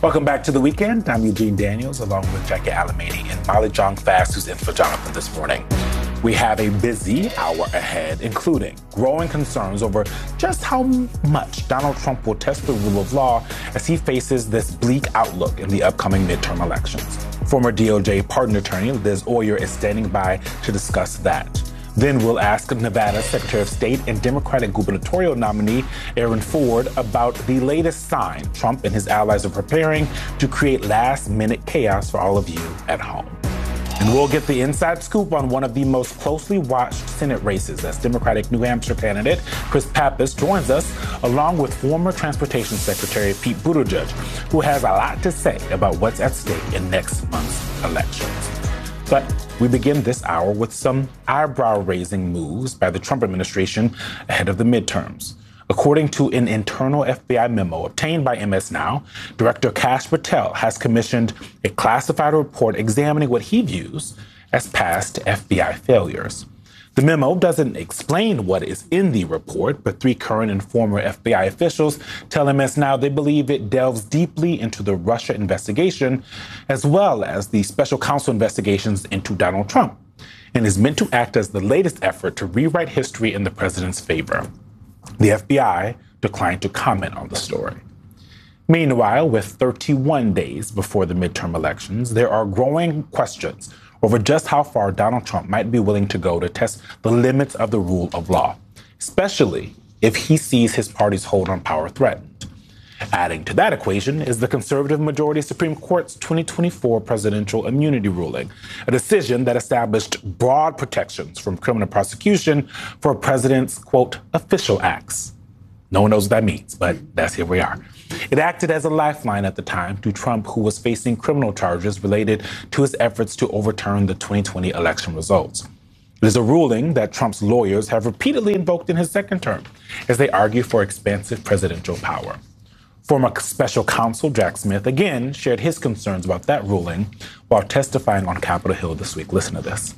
Welcome back to The Weekend. I'm Eugene Daniels, along with Jackie Alamany and Molly Jong-Fast, who's in for Jonathan this morning. We have a busy hour ahead, including growing concerns over just how much Donald Trump will test the rule of law as he faces this bleak outlook in the upcoming midterm elections. Former DOJ pardon attorney Liz Oyer is standing by to discuss that. Then we'll ask Nevada Secretary of State and Democratic gubernatorial nominee Aaron Ford about the latest sign Trump and his allies are preparing to create last-minute chaos for all of you at home. And we'll get the inside scoop on one of the most closely watched Senate races as Democratic New Hampshire candidate Chris Pappas joins us, along with former Transportation Secretary Pete Buttigieg, who has a lot to say about what's at stake in next month's elections. But we begin this hour with some eyebrow-raising moves by the Trump administration ahead of the midterms. According to an internal FBI memo obtained by MS Now, Director Kash Patel has commissioned a classified report examining what he views as past FBI failures. The memo doesn't explain what is in the report, but 3 current and former FBI officials tell MS Now they believe it delves deeply into the Russia investigation, as well as the special counsel investigations into Donald Trump, and is meant to act as the latest effort to rewrite history in the president's favor. The FBI declined to comment on the story. Meanwhile, with 31 days before the midterm elections, there are growing questions over just how far Donald Trump might be willing to go to test the limits of the rule of law, especially if he sees his party's hold on power threatened. Adding to that equation is the conservative majority Supreme Court's 2024 presidential immunity ruling, a decision that established broad protections from criminal prosecution for a president's, quote, official acts. No one knows what that means, but that's here we are. It acted as a lifeline at the time to Trump, who was facing criminal charges related to his efforts to overturn the 2020 election results. It is a ruling that Trump's lawyers have repeatedly invoked in his second term as they argue for expansive presidential power. Former special counsel Jack Smith again shared his concerns about that ruling while testifying on Capitol Hill this week. Listen to this.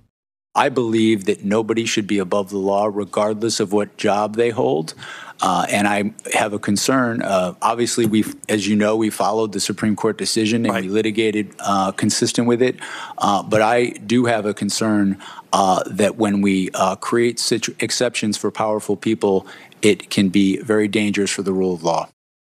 I believe that nobody should be above the law regardless of what job they hold. And I have a concern. Obviously, as you know, we followed the Supreme Court decision and we litigated consistent with it. But I do have a concern that when we create exceptions for powerful people, it can be very dangerous for the rule of law.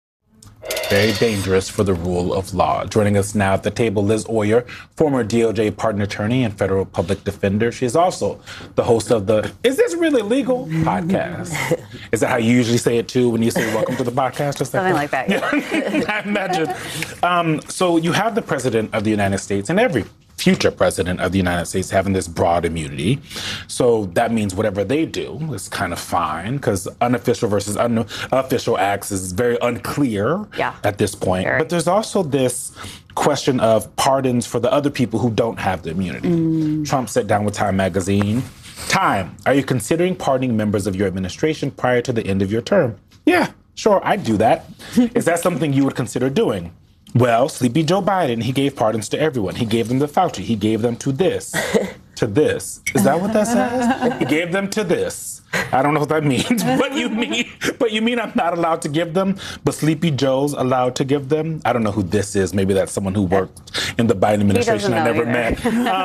Very dangerous for the rule of law. Joining us now at the table, Liz Oyer, former DOJ pardon attorney and federal public defender. She is also the host of the Is This Really Legal podcast. Is that how you usually say it, too, when you say welcome to the podcast? Just something like that, yeah. I imagine. So you have the president of the United States and every future president of the United States having this broad immunity. So that means whatever they do is kind of fine, because unofficial versus unofficial acts is very unclear at this point. But there's also this question of pardons for the other people who don't have the immunity. Trump sat down with Time magazine. Time, are you considering pardoning members of your administration prior to the end of your term? Yeah, sure, I'd do that. Is that something you would consider doing? Well, Sleepy Joe Biden, he gave pardons to everyone. He gave them to Fauci. He gave them to this, to this. Is that what that says? He gave them to this. I don't know what that means. But you mean I'm not allowed to give them, but Sleepy Joe's allowed to give them? I don't know who this is. Maybe that's someone who worked in the Biden administration I never met.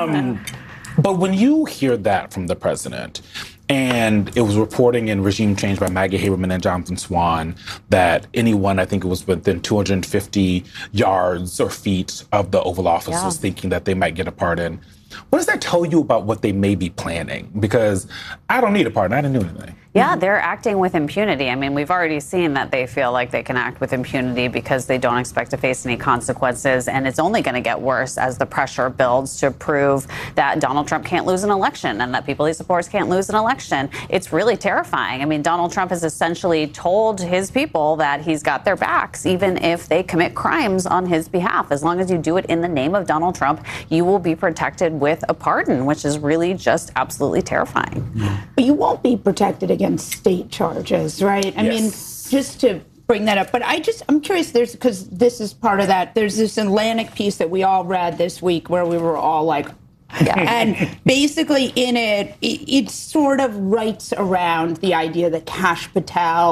But when you hear that from the president, and it was reporting in Regime Change by Maggie Haberman and Jonathan Swan that anyone, I think it was within 250 yards or feet of the Oval Office was thinking that they might get a pardon. What does that tell you about what they may be planning? Because I don't need a pardon. I didn't do anything. Yeah, they're acting with impunity. I mean, we've already seen that they feel like they can act with impunity because they don't expect to face any consequences. And it's only going to get worse as the pressure builds to prove that Donald Trump can't lose an election and that people he supports can't lose an election. It's really terrifying. I mean, Donald Trump has essentially told his people that he's got their backs, even if they commit crimes on his behalf. As long as you do it in the name of Donald Trump, you will be protected with a pardon, which is really just absolutely terrifying. But you won't be protected against state charges, right? I mean, just to bring that up. But I'm curious, because this is part of that, there's this Atlantic piece that we all read this week where we were all like, and basically in it sort of writes around the idea that Kash Patel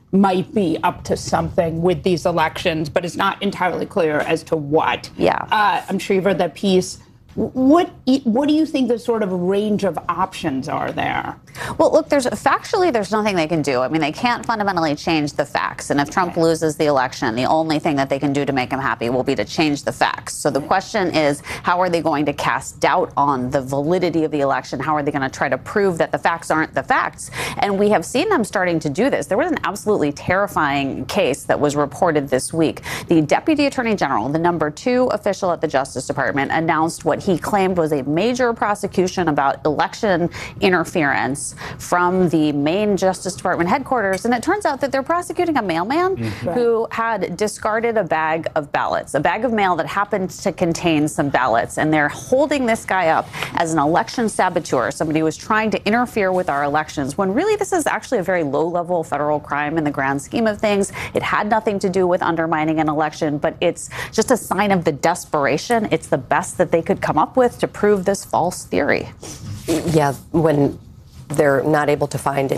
might be up to something with these elections, but it's not entirely clear as to what. Yeah. I'm sure you've read that piece. What do you think the sort of range of options are there? Well, look, there's nothing they can do. I mean, they can't fundamentally change the facts. And if Trump loses the election, the only thing that they can do to make him happy will be to change the facts. So the question is, how are they going to cast doubt on the validity of the election? How are they going to try to prove that the facts aren't the facts? And we have seen them starting to do this. There was an absolutely terrifying case that was reported this week. The Deputy Attorney General, the number 2 official at the Justice Department, announced what he claimed was a major prosecution about election interference from the main Justice Department headquarters. And it turns out that they're prosecuting a mailman who had discarded a bag of ballots, a bag of mail that happened to contain some ballots. And they're holding this guy up as an election saboteur, somebody who was trying to interfere with our elections, when really this is actually a very low-level federal crime in the grand scheme of things. It had nothing to do with undermining an election, but it's just a sign of the desperation. It's the best that they could come up with to prove this false theory. Yeah, when they're not able to find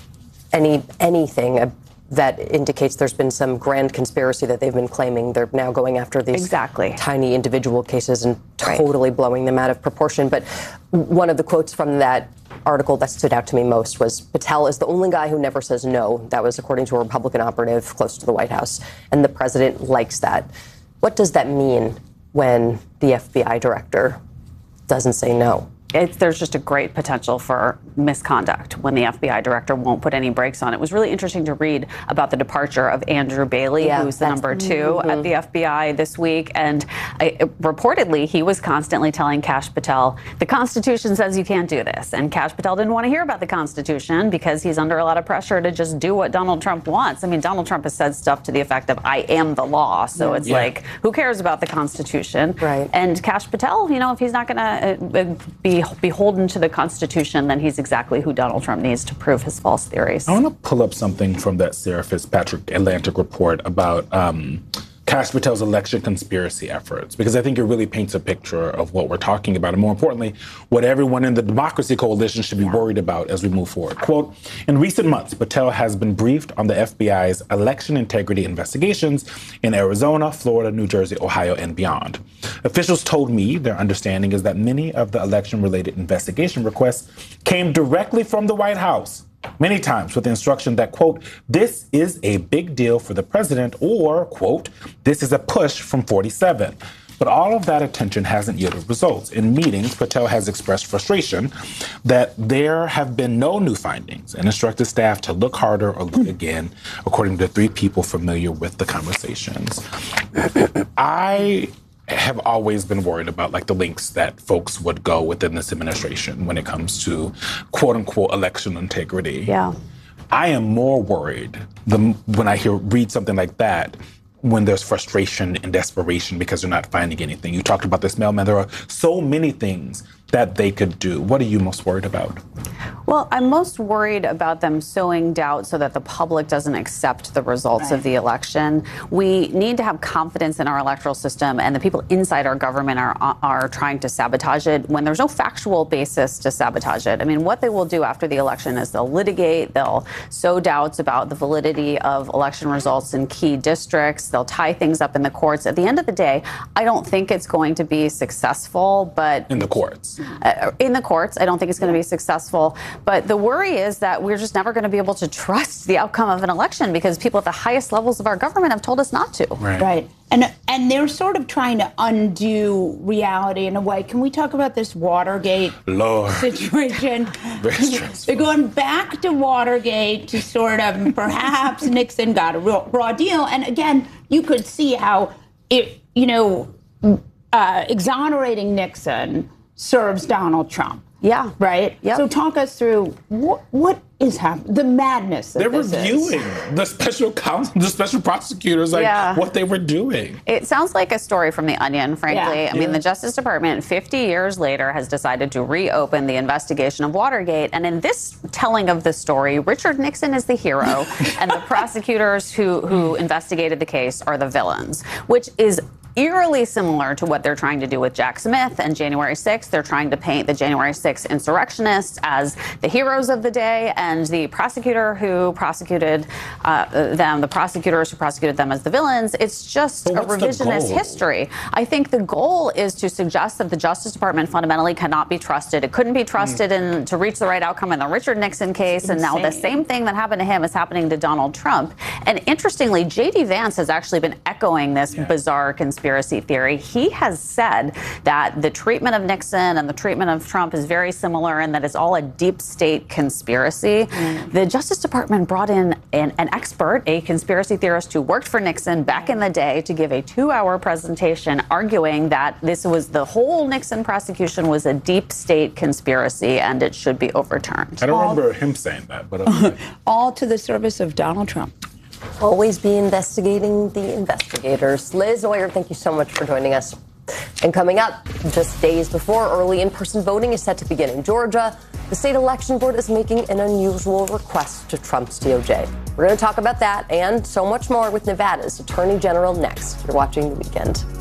anything that indicates there's been some grand conspiracy that they've been claiming, they're now going after these tiny individual cases and totally blowing them out of proportion. But one of the quotes from that article that stood out to me most was, Patel is the only guy who never says no. That was according to a Republican operative close to the White House. And the president likes that. What does that mean when the FBI director doesn't say no? There's just a great potential for misconduct when the FBI director won't put any brakes on. It was really interesting to read about the departure of Andrew Bailey, who's the number 2 at the FBI this week. And reportedly, he was constantly telling Kash Patel, the Constitution says you can't do this. And Kash Patel didn't want to hear about the Constitution because he's under a lot of pressure to just do what Donald Trump wants. I mean, Donald Trump has said stuff to the effect of, I am the law. So it's like, who cares about the Constitution? Right. And Kash Patel, if he's not going to be beholden to the Constitution, then he's exactly who Donald Trump needs to prove his false theories. I want to pull up something from that Sarah Fitzpatrick Atlantic report about Kash Patel's election conspiracy efforts, because I think it really paints a picture of what we're talking about, and more importantly, what everyone in the Democracy Coalition should be worried about as we move forward. Quote, in recent months, Patel has been briefed on the FBI's election integrity investigations in Arizona, Florida, New Jersey, Ohio, and beyond. Officials told me their understanding is that many of the election-related investigation requests came directly from the White House, many times with the instruction that, quote, this is a big deal for the president, or, quote, this is a push from 47. But all of that attention hasn't yielded results. In meetings, Patel has expressed frustration that there have been no new findings and instructed staff to look harder or look again, according to 3 people familiar with the conversations. I have always been worried about the lengths that folks would go within this administration when it comes to quote unquote election integrity. Yeah. I am more worried when I read something like that when there's frustration and desperation because they're not finding anything. You talked about this mailman. There are so many things that they could do. What are you most worried about? Well, I'm most worried about them sowing doubt so that the public doesn't accept the results of the election. We need to have confidence in our electoral system, and the people inside our government are trying to sabotage it when there's no factual basis to sabotage it. I mean, what they will do after the election is they'll litigate, they'll sow doubts about the validity of election results in key districts, they'll tie things up in the courts. At the end of the day, I don't think it's going to be successful, but in the courts. In the courts, I don't think it's going to be successful. But the worry is that we're just never going to be able to trust the outcome of an election because people at the highest levels of our government have told us not to. Right. And they're sort of trying to undo reality in a way. Can we talk about this Watergate situation? Very stressful. They're going back to Watergate to sort of perhaps Nixon got a raw deal. And again, you could see how exonerating Nixon serves Donald Trump. Yeah. Right? Yep. So talk us through what is happening, the madness that They're reviewing the special counsel, the special prosecutors, what they were doing. It sounds like a story from The Onion, frankly. I mean, the Justice Department, 50 years later, has decided to reopen the investigation of Watergate. And in this telling of the story, Richard Nixon is the hero, and the prosecutors who investigated the case are the villains, which is eerily similar to what they're trying to do with Jack Smith and January 6th. They're trying to paint the January 6th insurrectionists as the heroes of the day, and the prosecutor who prosecuted them, the prosecutors who prosecuted them as the villains. It's just a revisionist history. I think the goal is to suggest that the Justice Department fundamentally cannot be trusted. It couldn't be trusted to reach the right outcome in the Richard Nixon case, and now the same thing that happened to him is happening to Donald Trump. And interestingly, J.D. Vance has actually been echoing this bizarre conspiracy theory. He has said that the treatment of Nixon and the treatment of Trump is very similar and that it's all a deep state conspiracy. The Justice Department brought in an expert, a conspiracy theorist who worked for Nixon back in the day, to give a 2-hour presentation arguing that this was the whole Nixon prosecution was a deep state conspiracy and it should be overturned. I don't remember him saying that, but all to the service of Donald Trump. Always be investigating the investigators. Liz Oyer, thank you so much for joining us. And coming up, just days before early in-person voting is set to begin in Georgia, the state election board is making an unusual request to Trump's DOJ. We're going to talk about that and so much more with Nevada's Attorney General next. You're watching The Weekend.